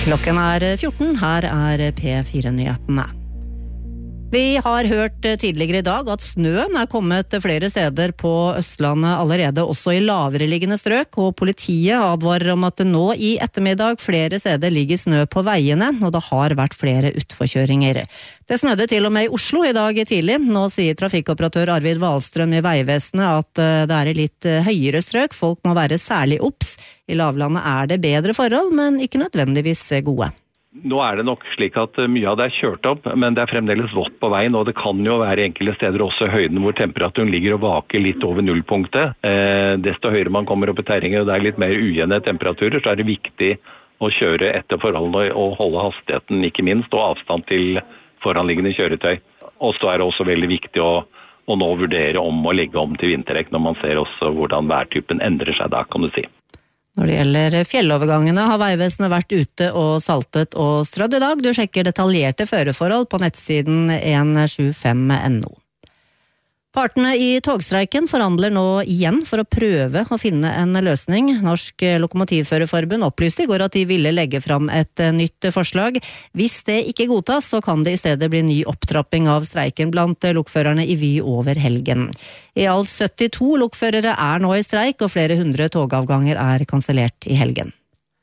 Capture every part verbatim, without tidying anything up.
Klokken er fjorten, her er P fire-nyhetene. Vi har hørt tidligere i dag at snøen er kommet flere steder på Østlandet allerede, også i lavere liggende strøk, og politiet advarer om at det nå i ettermiddag flere steder ligger snø på veiene, og det har vært flere utforkjøringer. Det snødde til og med i Oslo i dag tidlig. Nå sier trafikkoperatør Arvid Wahlstrøm i Veivesenet at det er i litt høyere strøk. Folk må være særlig obs. I lavlandet er det bedre forhold, men ikke nødvendigvis gode. Nå er det nok slik at mye av det er kjørt opp, men det er fremdeles vått på veien, og det kan jo være enkelte steder også høyden hvor temperaturen ligger og vaker litt over nullpunktet. Eh, desto høyere man kommer opp i terrenget, og det er litt mer ujevne temperaturer, så er det viktig å kjøre etter forholdene og holde hastigheten, ikke minst, og avstand til foranliggende kjøretøy. Og så er det også veldig viktig å, å nå vurdere om å legge om til vinterdekk når man ser også hvordan værtypen endrer seg da, kan du si. Når det gjelder fjellovergangene har Veivesenet vært ute og saltet og strødd i dag. Du sjekker detaljerte føreforhold på nettsiden en sju fem punktum no. Partene i togstreiken forhandler nå igjen for å prøve å finne en løsning. Norsk Lokomotivførerforbund opplyste i går at de ville legge fram et nytt forslag. Hvis det ikke godtas, så kan det i stedet bli ny opptrapping av streiken blant lokførerne i Vy over helgen. I alt syttito lokførere er nå i streik, og flere hundre togavganger er kansellert i helgen.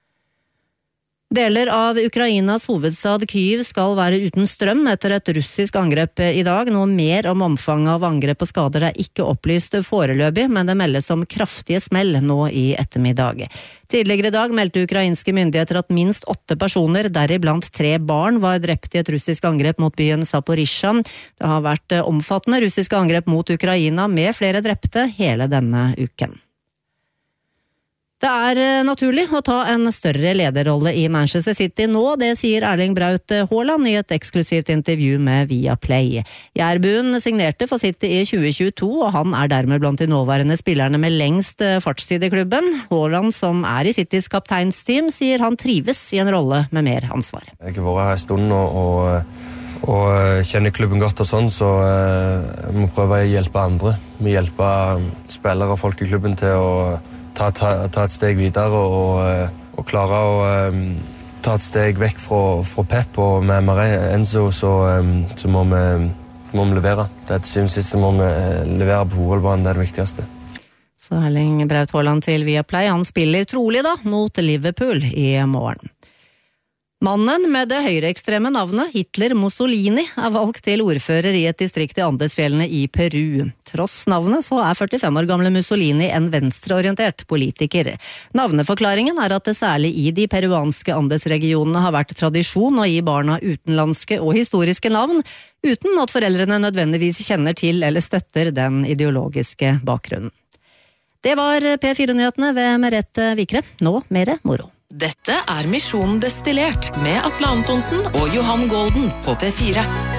Deler av Ukrainas hovedstad Kyiv skal være uten strøm etter et russisk angrep i dag. Noe mer om omfanget av angrep og skader er ikke opplyst foreløpig, men det meldes om kraftige smell nå i ettermiddag. Tidligere i dag meldte ukrainske myndigheter at minst åtte personer, deriblant tre barn, var drept i et russisk angrep mot byen Zaporizjzja. Det har vært omfattende russiske angrep mot Ukraina med flere drepte hele denne uken. Det er naturlig å ta en større lederrolle i Manchester City nå, det sier Erling Braut Haaland i et eksklusivt intervju med Viaplay. Jærbuen signerte for City i tjue tjueto, og han er dermed blant de nåværende spillerne med lengst fartstid i klubben. Haaland, som er i Citys kapteinsteam, sier han trives i en rolle med mer ansvar. Jeg har vært her en stund og, og, og kjenner klubben godt og sånn, så jeg må prøve å hjelpe andre. Vi hjelper spillere og folk i klubben til å Ta, ta, ta et steg videre og, og klare å um, ta et steg vekk fra, fra Pep og med Marais Enzo, så, um, så må, vi, må vi levere. Det er til syvende og sist må vi levere på fotballbanen, det er det viktigste. Så Erling Braut Haaland til Viaplay, han spiller trolig da mot Liverpool i morgen. Mannen med det høyreekstreme navnet Hitler Mussolini er valgt til ordfører i et distrikt i Andesfjellene i Peru. Tross navnet så er førtifem år gamle Mussolini en venstreorientert politiker. Navneforklaringen er at det særlig i de peruanske Andesregionene har vært tradisjon å gi barna utenlandske og historiske navn, uten at foreldrene nødvendigvis kjenner til eller støtter den ideologiske bakgrunnen. Det var P fire-nyhetene ved Merete Vikre. Nå mere moro. Dette er Misjon Destillert med Atle Antonsen og Johan Golden på P fire.